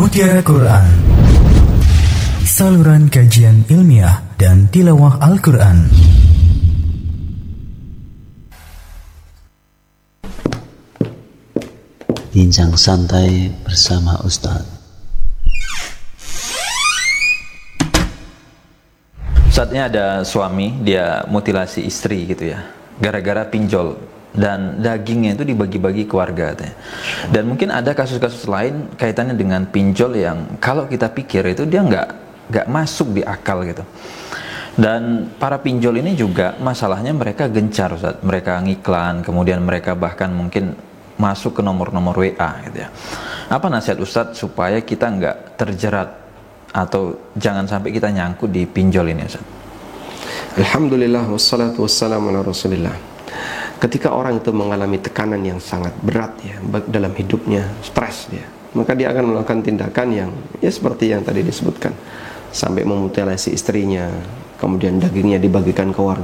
Mutiara Quran, saluran kajian ilmiah dan tilawah Al-Quran. Bincang santai bersama Ustaz. Saatnya ada suami, dia mutilasi istri gitu ya, gara-gara pinjol, dan dagingnya itu dibagi-bagi ke warga katanya. Dan mungkin ada kasus-kasus lain kaitannya dengan pinjol yang kalau kita pikir itu dia nggak masuk di akal gitu. Dan para pinjol ini juga masalahnya mereka gencar, Ustaz. Mereka ngiklan, kemudian mereka bahkan mungkin masuk ke nomor-nomor WA gitu ya. Apa nasihat Ustadz supaya kita nggak terjerat atau jangan sampai kita nyangkut di pinjol ini, Ustaz? Alhamdulillah wassalatu wassalamu ala Rasulillah. Ketika orang itu mengalami tekanan yang sangat berat ya dalam hidupnya, stres dia, maka dia akan melakukan tindakan yang ya seperti yang tadi disebutkan, sampai memutilasi istrinya, kemudian dagingnya dibagikan ke